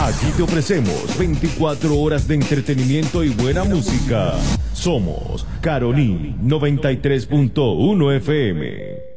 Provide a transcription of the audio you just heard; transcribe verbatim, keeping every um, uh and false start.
Aquí te ofrecemos veinticuatro horas de entretenimiento y buena música. Somos Caroní noventa y tres punto uno F M.